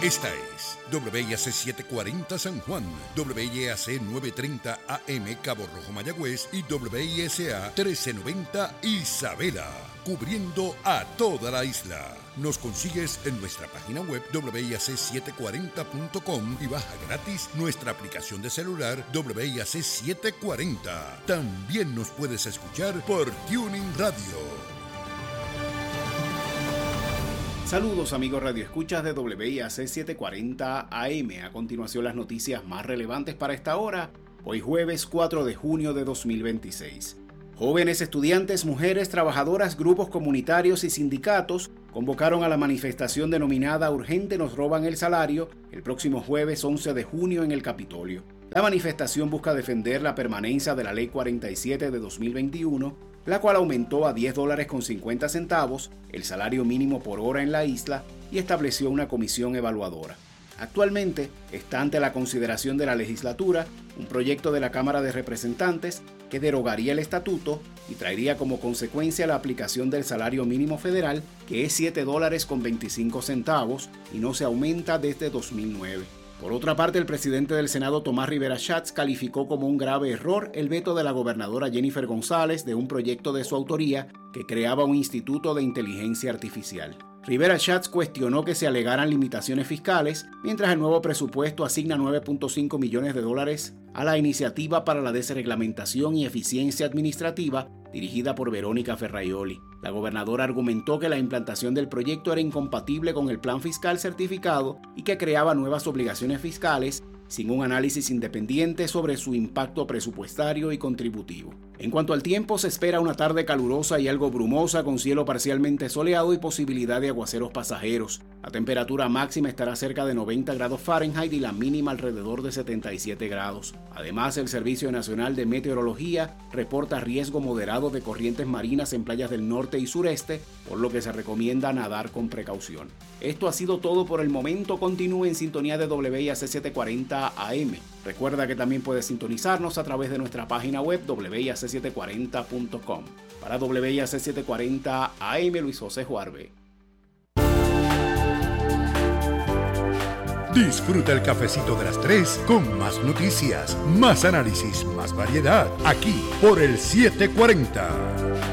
Esta es WIAC 740 San Juan, WIAC 930 AM Cabo Rojo Mayagüez y WISA 1390 Isabela, cubriendo a toda la isla. Nos consigues en nuestra página web WIAC740.com y baja gratis nuestra aplicación de celular WIAC 740. También nos puedes escuchar por Tuning Radio. Saludos amigos radioescuchas de WIAC 740 AM. A continuación las noticias más relevantes para esta hora, hoy jueves 4 de junio de 2026. Jóvenes, estudiantes, mujeres, trabajadoras, grupos comunitarios y sindicatos convocaron a la manifestación denominada Urgente nos roban el salario el próximo jueves 11 de junio en el Capitolio. La manifestación busca defender la permanencia de la Ley 47 de 2021, la cual aumentó a $10.50 el salario mínimo por hora en la isla y estableció una comisión evaluadora. Actualmente está ante la consideración de la legislatura un proyecto de la Cámara de Representantes que derogaría el estatuto y traería como consecuencia la aplicación del salario mínimo federal, que es $7.25 y no se aumenta desde 2009. Por otra parte, el presidente del Senado, Tomás Rivera Schatz, calificó como un grave error el veto de la gobernadora Jennifer González de un proyecto de su autoría que creaba un instituto de inteligencia artificial. Rivera Schatz cuestionó que se alegaran limitaciones fiscales, mientras el nuevo presupuesto asigna $9.5 millones a la Iniciativa para la Desreglamentación y Eficiencia Administrativa, dirigida por Verónica Ferraioli. La gobernadora argumentó que la implantación del proyecto era incompatible con el plan fiscal certificado y que creaba nuevas obligaciones fiscales sin un análisis independiente sobre su impacto presupuestario y contributivo. En cuanto al tiempo, se espera una tarde calurosa y algo brumosa con cielo parcialmente soleado y posibilidad de aguaceros pasajeros. La temperatura máxima estará cerca de 90 grados Fahrenheit y la mínima alrededor de 77 grados. Además, el Servicio Nacional de Meteorología reporta riesgo moderado de corrientes marinas en playas del norte y sureste, por lo que se recomienda nadar con precaución. Esto ha sido todo por el momento. Continúe en sintonía de WIAC 740 AM. Recuerda que también puedes sintonizarnos a través de nuestra página web WIAC740.com. Para WIAC 740 AM, Luis José Juarbe. Disfruta el cafecito de las 3 con más noticias, más análisis, más variedad, aquí por el 740.